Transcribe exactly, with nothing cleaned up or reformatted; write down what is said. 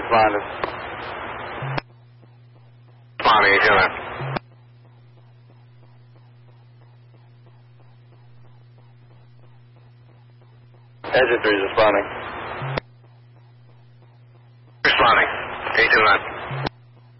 responded. Responding, eight two nine. Edge three is responding. Responding, eight two nine.